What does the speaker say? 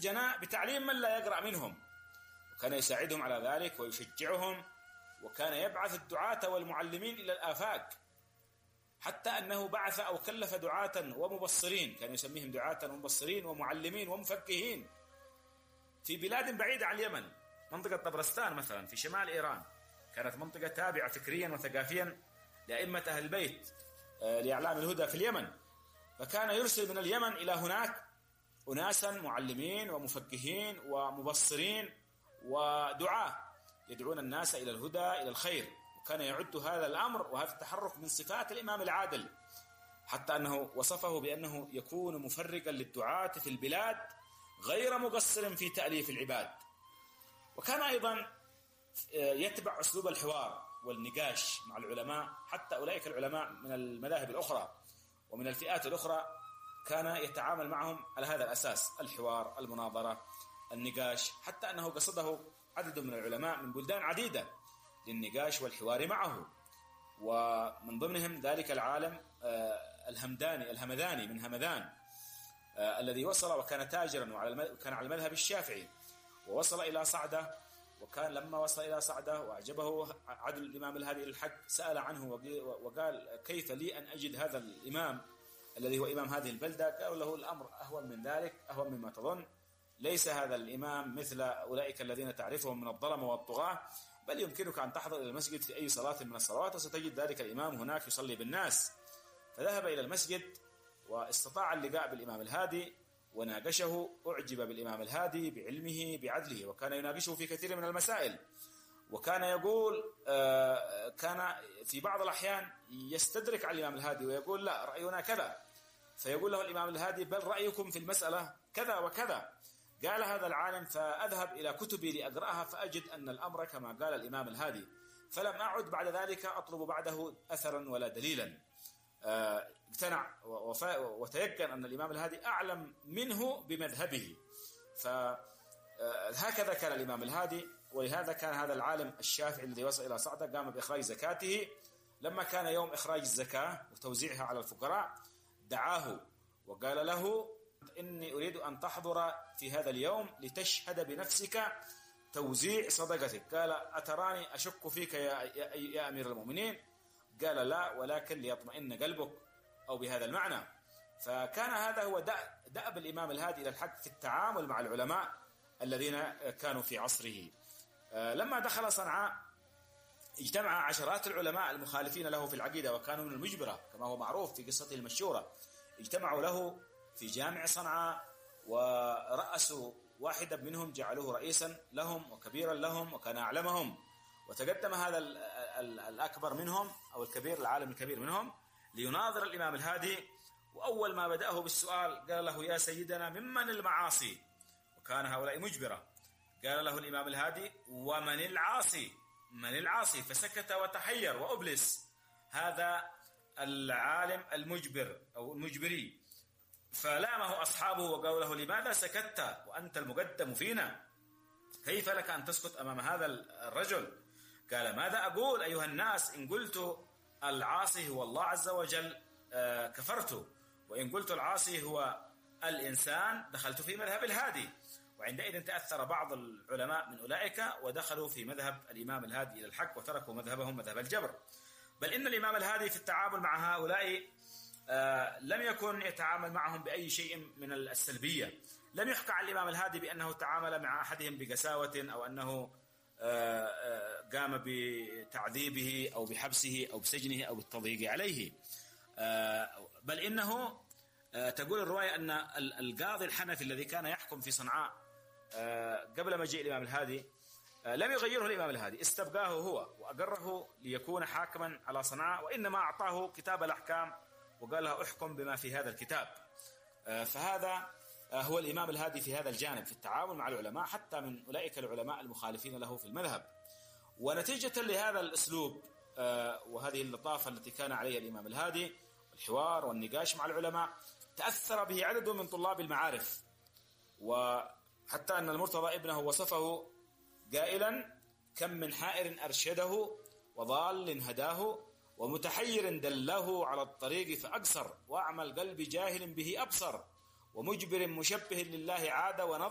السجناء بتعليم من لا يقرأ منهم، وكان يساعدهم على ذلك ويشجعهم، وكان يبعث الدعاة والمعلمين إلى الآفاق، حتى أنه بعث أو كلف دعاة ومبصرين، كان يسميهم دعاة ومبصرين ومعلمين ومفقهين في بلاد بعيدة عن اليمن. منطقة طبرستان مثلا في شمال إيران كانت منطقة تابعة فكريا وثقافيا لأئمة أهل البيت لإعلام الهدى في اليمن، فكان يرسل من اليمن إلى هناك أناسا معلمين ومفقهين ومبصرين ودعاة يدعون الناس إلى الهدى إلى الخير. وكان يعد هذا الأمر وهذا التحرك من صفات الإمام العادل، حتى أنه وصفه بأنه يكون مفرقا للدعاة في البلاد غير مقصر في تأليف العباد. وكان أيضا يتبع أسلوب الحوار والنقاش مع العلماء، حتى أولئك العلماء من المذاهب الأخرى ومن الفئات الأخرى كان يتعامل معهم على هذا الأساس، الحوار، المناظرة، النقاش، حتى أنه قصده عدد من العلماء من بلدان عديدة للنقاش والحوار معه، ومن ضمنهم ذلك العالم الهمذاني من همذان الذي وصل وكان تاجرا وكان على المذهب الشافعي، ووصل إلى صعدة. وكان لما وصل إلى صعدة وأعجبه عدل الإمام الهادي إلى الحق سأل عنه وقال كيف لي أن أجد هذا الإمام الذي هو إمام هذه البلدة؟ قالوا له الأمر أهون من ذلك، أهون مما تظن، ليس هذا الإمام مثل أولئك الذين تعرفهم من الظلم والطغاة، بل يمكنك أن تحضر إلى المسجد في أي صلاة من الصلوات وستجد ذلك الإمام هناك يصلي بالناس. فذهب إلى المسجد واستطاع اللقاء بالإمام الهادي وناقشه، أعجب بالإمام الهادي بعلمه بعدله، وكان يناقشه في كثير من المسائل، وكان يقول كان في بعض الأحيان يستدرك على الإمام الهادي ويقول لا رأينا كذا، فيقول له الإمام الهادي بل رأيكم في المسألة كذا وكذا. قال هذا العالم فأذهب إلى كتبي لأقرأها فأجد أن الأمر كما قال الإمام الهادي، فلم أعد بعد ذلك أطلب بعده أثرا ولا دليلا. اقتنع وتيقن أن الإمام الهادي أعلم منه بمذهبه. فهكذا كان الإمام الهادي، ولهذا كان هذا العالم الشافعي الذي وصل إلى صعدة قام بإخراج زكاته. لما كان يوم إخراج الزكاة وتوزيعها على الفقراء دعاه وقال له إني أريد أن تحضر في هذا اليوم لتشهد بنفسك توزيع صدقتك. قال أتراني أشك فيك يا أمير المؤمنين؟ قال لا، ولكن ليطمئن قلبك، أو بهذا المعنى. فكان هذا هو دأب الإمام الهادي إلى الحق في التعامل مع العلماء الذين كانوا في عصره. لما دخل صنعاء اجتمع عشرات العلماء المخالفين له في العقيدة، وكانوا من المجبرة كما هو معروف في قصته المشهورة. اجتمعوا له في جامع صنعاء ورأسوا واحدا منهم جعلوه رئيسا لهم وكبيرا لهم وكان أعلمهم، وتقدم هذا الأكبر منهم أو الكبير العالم الكبير منهم ليناظر الإمام الهادي. وأول ما بدأه بالسؤال قال له يا سيدنا ممن المعاصي؟ وكان هؤلاء مجبرة. قال له الإمام الهادي ومن العاصي؟ من العاصي؟ فسكت وتحير وأبلس هذا العالم المجبر أو المجبري. فلامه أصحابه وقالوا له لماذا سكت وأنت المقدم فينا؟ كيف لك أن تسكت أمام هذا الرجل؟ قال ماذا أقول أيها الناس؟ إن قلت العاصي هو الله عز وجل كفرت، وإن قلت العاصي هو الإنسان دخلت في مذهب الهادي. وعندئذ تأثر بعض العلماء من أولئك ودخلوا في مذهب الإمام الهادي إلى الحق وتركوا مذهبهم مذهب الجبر. بل إن الإمام الهادي في التعامل مع هؤلاء لم يكن يتعامل معهم بأي شيء من السلبية. لم يحكى عن الإمام الهادي بأنه تعامل مع أحدهم بقساوة أو أنه قام بتعذيبه أو بحبسه أو بسجنه أو بالتضييق عليه. بل إنه تقول الرواية أن القاضي الحنفي الذي كان يحكم في صنعاء قبل مجيء الإمام الهادي لم يغيره الإمام الهادي، استبقاه هو وأقره ليكون حاكما على صنعاء، وإنما أعطاه كتاب الأحكام وقال له احكم بما في هذا الكتاب. فهذا هو الإمام الهادي في هذا الجانب في التعامل مع العلماء، حتى من أولئك العلماء المخالفين له في المذهب. ونتيجة لهذا الأسلوب وهذه اللطافة التي كان عليها الإمام الهادي الحوار والنقاش مع العلماء تأثر به عدد من طلاب المعارف، وحتى أن المرتضى ابنه وصفه قائلا كم من حائر أرشده وضال هداه ومتحير دله على الطريق فأقصر وأعمى القلب جاهل به أبصر ومجبر مشبه لله عاد ونظر